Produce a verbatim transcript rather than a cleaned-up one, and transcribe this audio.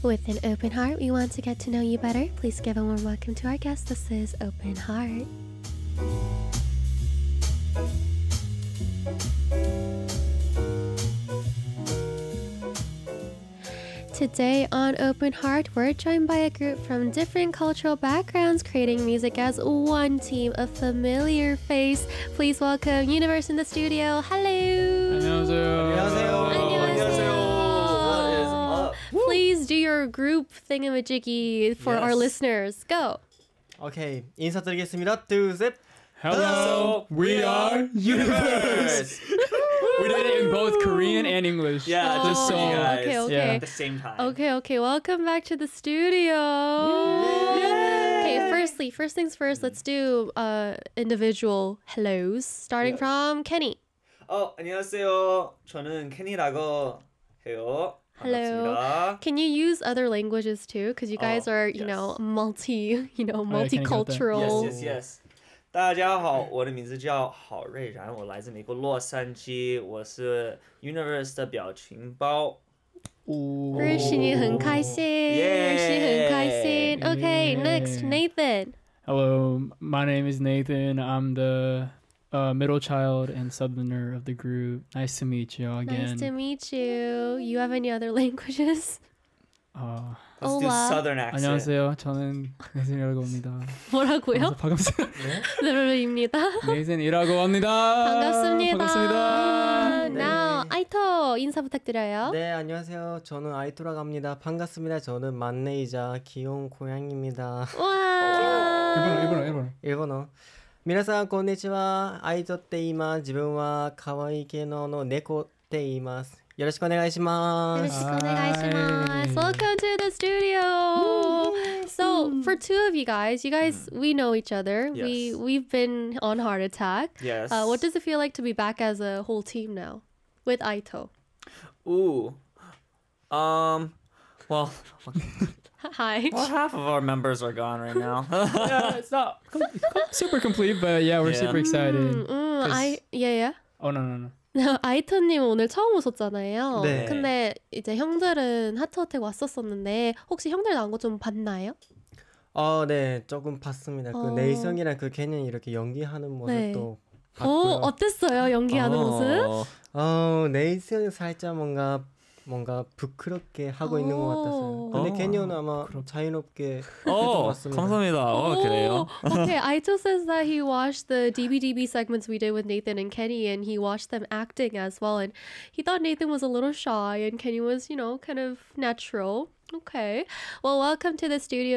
With an open heart, we want to get to know you better. Please give a warm welcome to our guest. This is Open Heart. Today on Open Heart, we're joined by a group from different cultural backgrounds creating music as one team, a familiar face. Please welcome Universe in the studio. Hello. 안녕하세요. 안녕하세요. Please do your group thingamajiggy for Yes. our listeners. Go. 오케이, 인사드리겠습니다. 둘, 셋. Hello, we are Universe. We did it in both Korean and English. Yeah, Oh, just so you guys. okay, okay. Yeah. At the same time. Okay, okay. Welcome back to the studio. Okay, firstly, first things first, let's do uh, individual hellos, starting Yes. from Kenny. 어, 안녕하세요. 저는 켄이라고 해요. Hello. 반갑습니다. Can you use other languages too? Because you guys Oh, are, you yes. know, multi, you know, Oh, yeah, Kenny got that. multicultural. Yes, yes, yes. 大家好，我的名字叫郝瑞然，我来自美国洛杉矶，我是 Universe 的表情包。 认识你很开心，认识很开心。Okay, next, Nathan. Hello, my name is Nathan. I'm the uh, middle child and southerner of the group. Nice to meet you all again. Nice to meet you. You have any other languages? uh, Let's do Hola. Southern accent. 안녕하세요. 저는 네이슨이라고 합니다. 뭐라고요? 반갑습니다. 네로입니다. 네이슨이라고 합니다. 반갑습니다. 반갑습니다. Now, 아이토 인사 부탁드려요. 네, 안녕하세요. 저는 아이토라고 합니다. 반갑습니다. 저는 만내이자 귀여운 고양이입니다. 와. 일본어, 일본어, 일본어. 일본어. 皆さんこんにちは。アイトって言います。自分は可愛い系の猫って言います。よろしくお願いしまよろしす。 くお願いします. Hi. Welcome to the studio. So, for two of you guys, you guys, we know each other. We Yes. we've been on Heart Attack. Yes. Uh, what does it feel like to be back as a whole team now with Aito? Ooh. Um. Well, Hi. well, half of our members are gone right now. Yeah, it's not com- super complete, but yeah, we're Yeah. super excited. 음, 음, I yeah yeah. Oh no no no. 아이토님 오늘 처음 오셨잖아요. 네. 근데 이제 형들은 하트어택 왔었었는데 혹시 형들 나온 거 좀 봤나요? 어, 네, 조금 봤습니다. 어. 그 네이성이랑 그 캐년 이렇게 연기하는 모습도 오, 봤고요. 어땠어요? 연기하는 모습? 어. 어, 네이성이 살짝 뭔가 뭔가 부끄럽게 하고 있는 것 같았어요. 근데 어. 캐년은 아마 자유롭게 했던 것 어, 같습니다. 감사합니다. 어, 그래요? Okay, Aito says that he watched the D B D B segments we did with Nathan and Kenny, and he watched them acting as well, and he thought Nathan was a little shy and Kenny was, you know, kind of natural. Okay. Well, welcome to the studio,